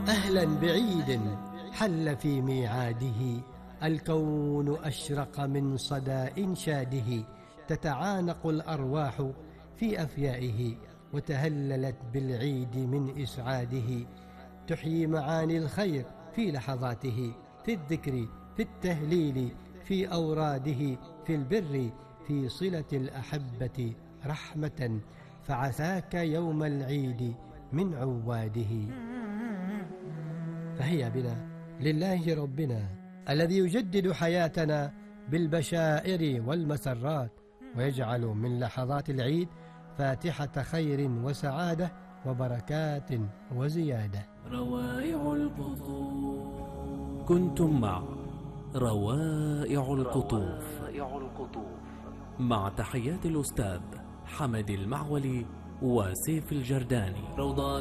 أهلا بعيد حل في ميعاده، الكون أشرق من صدى إنشاده، تتعانق الأرواح في أفيائه، وتهللت بالعيد من إسعاده، تحيي معاني الخير في لحظاته، في الذكر، في التهليل، في أوراده، في البر، في صلة الأحبة رحمة، فعساك يوم العيد من عواده. فهيا بنا لله ربنا الذي يجدد حياتنا بالبشائر والمسرات، ويجعل من لحظات العيد فاتحة خير وسعادة وبركات وزيادة. روائع القطوف. كنتم مع روائع القطوف مع تحيات الأستاذ حمد المعولي وسيف الجرداني. روضات